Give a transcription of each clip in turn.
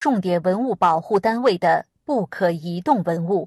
重点文物保护单位的不可移动文物。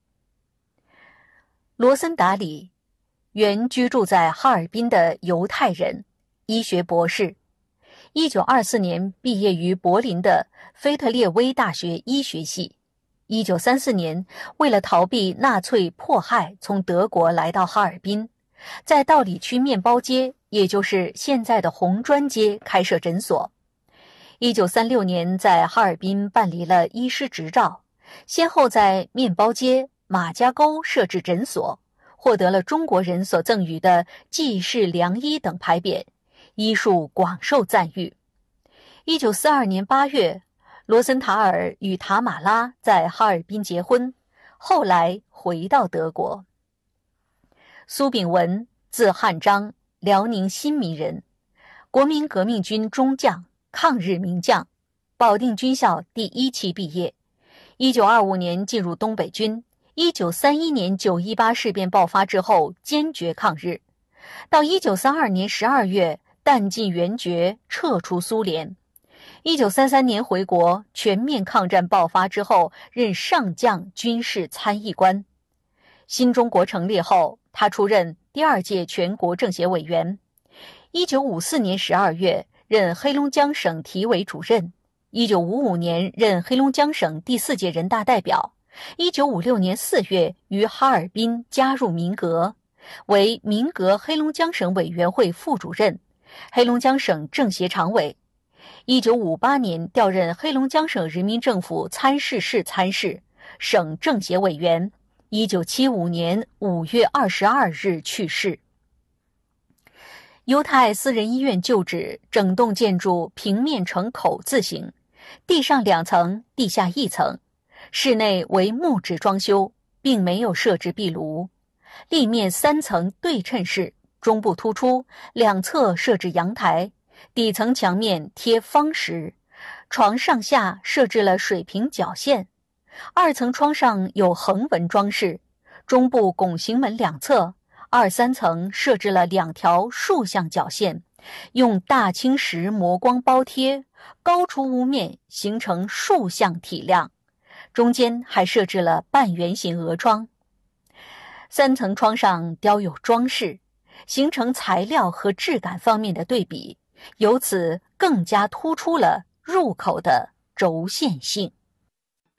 罗森达里，原居住在哈尔滨的犹太人，医学博士。1924年毕业于柏林的菲特列威大学医学系。1934年，为了逃避纳粹迫害，从德国来到哈尔滨，在道里区面包街，也就是现在的红砖街开设诊所。1936年在哈尔滨办理了医师执照，先后在面包街、马家沟设置诊所，获得了中国人所赠予的济世良医等牌匾，医术广受赞誉。1942年8月，罗森塔尔与塔马拉在哈尔滨结婚，后来回到德国。苏炳文，字汉章，辽宁新民人，国民革命军中将，抗日名将，保定军校第1期毕业。1925年进入东北军，1931年9·18事变爆发之后坚决抗日，到1932年12月弹尽援绝，撤出苏联。1933年回国，全面抗战爆发之后，任上将军事参议官。新中国成立后，他出任第2届全国政协委员。1954年12月，任黑龙江省体委主任。1955年任黑龙江省第4届人大代表。1956年4月于哈尔滨加入民革，为民革黑龙江省委员会副主任、黑龙江省政协常委。1958年调任黑龙江省人民政府参事室参事、省政协委员。1975年5月22日去世。犹太私人医院旧址整栋建筑平面呈口字形，地上2层，地下1层，室内为木质装修，并没有设置壁炉。立面3层对称式，中部突出，两侧设置阳台，底层墙面贴方石，床上下设置了水平角线，2层窗上有横纹装饰，中部拱形门两侧2、3层设置了2条竖向角线，用大青石磨光包贴，高出屋面，形成竖向体量，中间还设置了半圆形额窗。3层窗上雕有装饰，形成材料和质感方面的对比，由此更加突出了入口的轴线性。